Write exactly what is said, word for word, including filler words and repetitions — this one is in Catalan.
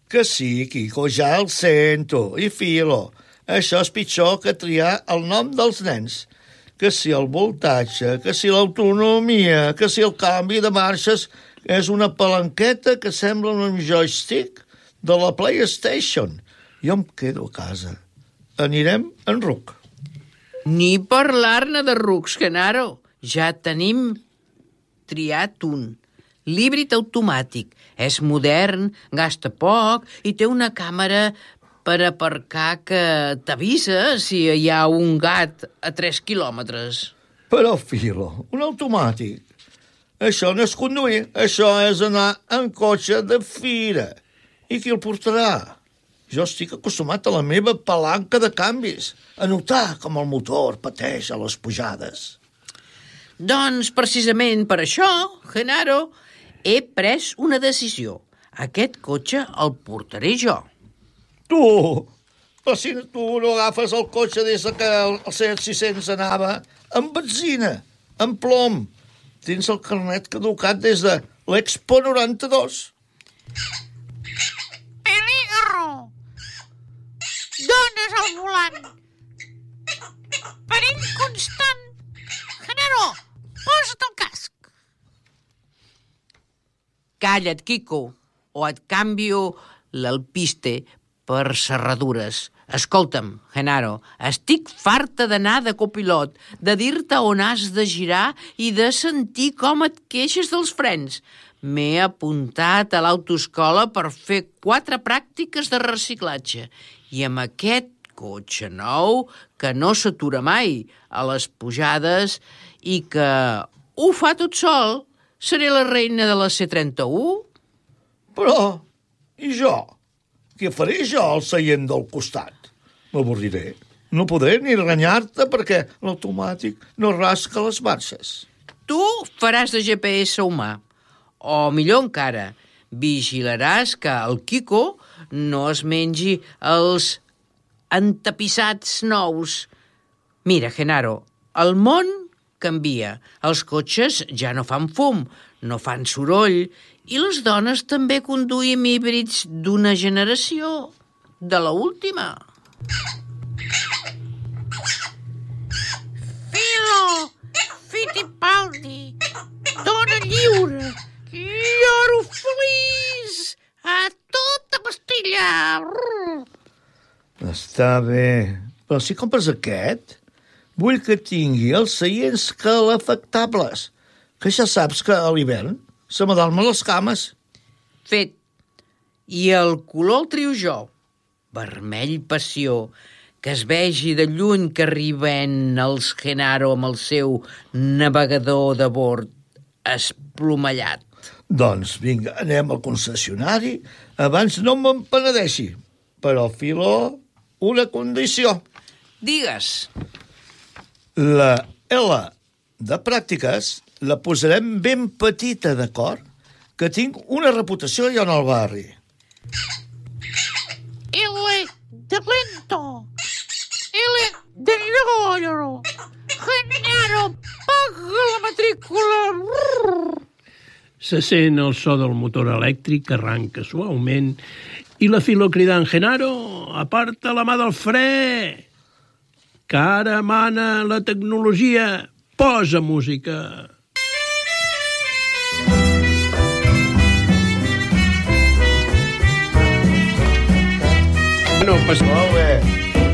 Que sí, Quico, ja el sento. I Filo, això és pitjor que triar el nom dels nens. Que si el voltatge, que si l'autonomia, que si el canvi de marxes és una palanqueta que sembla un joystick de la PlayStation. Jo em quedo a casa. Anirem en ruc. Ni parlar-ne de rucs, Genaro. Ja tenim triat un. L'híbrid automàtic. És modern, gasta poc i té una càmera per aparcar que t'avisa si hi ha un gat a tres quilòmetres. Però, Filo, un automàtic. Això no és conduir, això és anar en cotxe de fira. I qui el portarà? Jo estic acostumat a la meva palanca de canvis, a notar com el motor pateix a les pujades. Doncs, precisament per això, Genaro, he pres una decisió. Aquest cotxe el portaré jo. Tu! Però si tu no agafes el cotxe des que el Seat sis-cents anava amb benzina, amb plom. Tens el carnet caducat des de l'Expo noranta-dos. Peligro! Dones al volant! Perill constant! Genaro, posa't el casc! Calla't, Quico, o et canvio l'alpiste per serradures. Escolta'm, Genaro, estic farta d'anar de copilot, de dir-te on has de girar i de sentir com et queixes dels frens. M'he apuntat a l'autoescola per fer quatre pràctiques de reciclatge i amb aquest cotxe nou, que no s'atura mai a les pujades i que ho fa tot sol, seré la reina de la C trenta-u? Però, i jo? Què faré jo al seient del costat? M'avorriré. No podré ni renyar-te perquè l'automàtic no rasca les marxes. Tu faràs de G P S humà. O, millor encara, vigilaràs que el Quico no es mengi els entapissats nous. Mira, Genaro, el món canvia. Els cotxes ja no fan fum, no fan soroll, i les dones també conduïm híbrids d'una generació, de la última. Filo, Fittipaldi, dona lliure, lloro feliç, a tota pastilla. Està bé, però si compres aquest, vull que tingui els seients calefactables, que ja saps que a l'hivern se m'adormen les cames. Fet. I el color el trio jo. Vermell passió, que es vegi de lluny que arriben els Genaro amb el seu navegador de bord esplomallat. Doncs vinga, anem al concessionari abans no me'n penedeixi. Però, Filo, una condició. Digues. La L de pràctiques la posarem ben petita, d'acord? Que tinc una reputació ja en el barri. L de lento. L de lloro. Genaro, paga la matrícula. Se sent el so del motor elèctric que arranca suaument i la Filo cridant Genaro, aparta la mà del fre, que ara mana la tecnologia, posa música. No, pas... Molt bé.